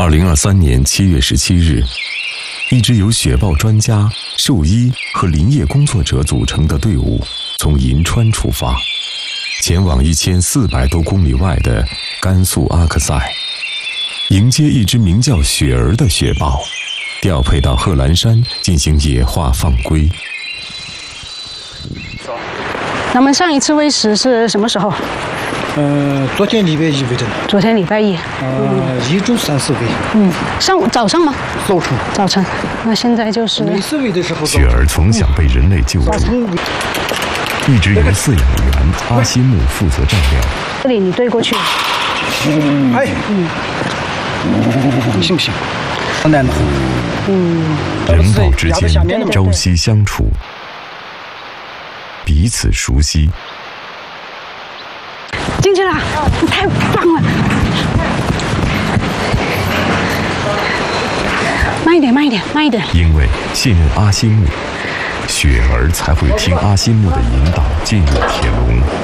2023年7月17日，一支由雪豹专家、兽医和林业工作者组成的队伍从银川出发，前往1400多公里外的甘肃阿克塞，迎接一只名叫雪儿的雪豹，调配到贺兰山进行野化放归。 那么上一次喂食是什么时候？ 昨天礼拜一喂的。 昨天礼拜一。 1周3次喂。 上午早上吗？早晨。那现在就是每次喂的时候。 雪儿从小被人类救助，一直由饲养员阿西木负责照料。 这里你对过去。 行不行？很难的。 人豹之间朝夕相处，彼此熟悉。 进去了，太棒了！慢一点，慢一点，慢一点。 因为信任阿西木，雪儿才会听阿西木的引导进入铁笼。